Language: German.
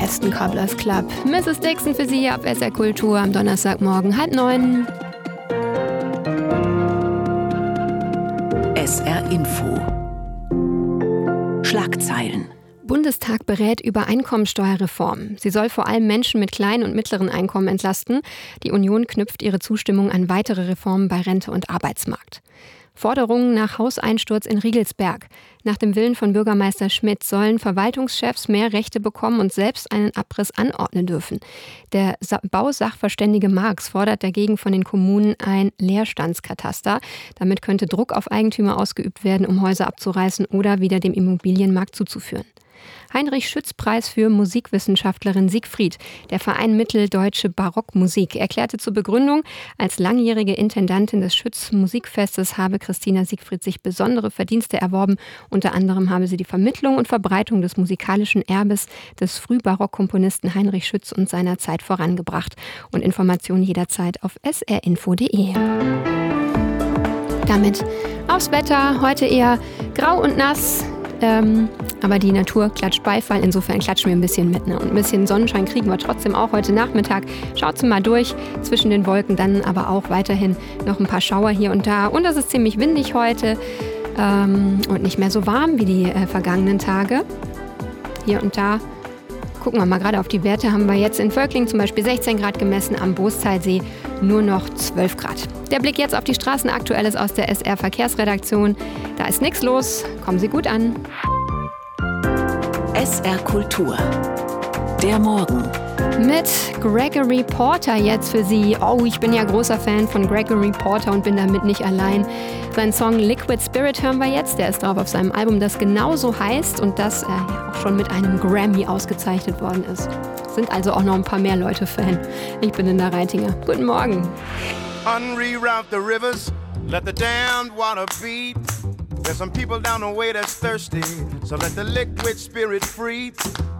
Heston Cobblers Club. Mrs. Dixon für Sie hier auf SR Kultur am Donnerstagmorgen 8:30. SR Info. Schlagzeilen. Bundestag berät über Einkommensteuerreform. Sie soll vor allem Menschen mit kleinen und mittleren Einkommen entlasten. Die Union knüpft ihre Zustimmung an weitere Reformen bei Rente und Arbeitsmarkt. Forderungen nach Hauseinsturz in Riegelsberg. Nach dem Willen von Bürgermeister Schmidt sollen Verwaltungschefs mehr Rechte bekommen und selbst einen Abriss anordnen dürfen. Der Bausachverständige Marx fordert dagegen von den Kommunen ein Leerstandskataster. Damit könnte Druck auf Eigentümer ausgeübt werden, um Häuser abzureißen oder wieder dem Immobilienmarkt zuzuführen. Heinrich-Schütz-Preis für Musikwissenschaftlerin Siegfried. Der Verein Mitteldeutsche Barockmusik erklärte zur Begründung, als langjährige Intendantin des Schütz-Musikfestes habe Christina Siegfried sich besondere Verdienste erworben. Unter anderem habe sie die Vermittlung und Verbreitung des musikalischen Erbes des Frühbarockkomponisten Heinrich Schütz und seiner Zeit vorangebracht. Und Informationen jederzeit auf srinfo.de. Damit aufs Wetter. Heute eher grau und nass. Aber die Natur klatscht Beifall, insofern klatschen wir ein bisschen mit. Ne? Und ein bisschen Sonnenschein kriegen wir trotzdem auch heute Nachmittag. Schaut mal durch zwischen den Wolken, dann aber auch weiterhin noch ein paar Schauer hier und da. Und es ist ziemlich windig heute und nicht mehr so warm wie die vergangenen Tage. Hier und da. Gucken wir mal gerade auf die Werte, haben wir jetzt in Völklingen zum Beispiel 16 Grad gemessen, am Boostalsee nur noch 12 Grad. Der Blick jetzt auf die Straßen, Aktuelles aus der SR Verkehrsredaktion. Da ist nichts los, kommen Sie gut an. SR Kultur. Der Morgen. Mit Gregory Porter jetzt für Sie. Oh, ich bin ja großer Fan von Gregory Porter und bin damit nicht allein. Sein Song Liquid Spirit hören wir jetzt. Der ist drauf auf seinem Album, das genauso heißt und das auch schon mit einem Grammy ausgezeichnet worden ist. Sind also auch noch ein paar mehr Leute Fan. Ich bin in der Reitinger. Guten Morgen. Unreroute the rivers, let the damned water beat. There's some people down the way that's thirsty, so let the liquid spirit free.